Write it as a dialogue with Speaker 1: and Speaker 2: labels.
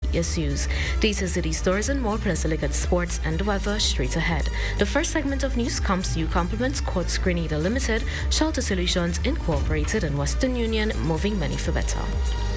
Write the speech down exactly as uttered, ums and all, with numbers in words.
Speaker 1: issues. These are city stories and more. Plus, a look at sports and the weather straight ahead. The first segment of news comes to you compliments Quartz Grenada Limited, Shelter Solutions Incorporated, and Western Union, moving money for better.